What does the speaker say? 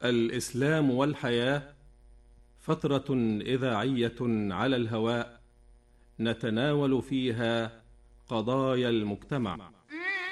الإسلام والحياة، فترة إذاعية على الهواء نتناول فيها قضايا المجتمع.